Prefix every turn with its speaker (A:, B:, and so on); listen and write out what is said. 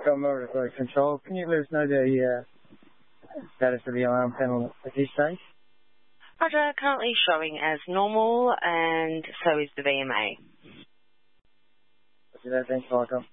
A: I'm over to Road Control. Can you let us know the status of the alarm panel at this stage?
B: Roger, currently showing as normal, and so is the VMA.
A: Roger that, thanks, Michael.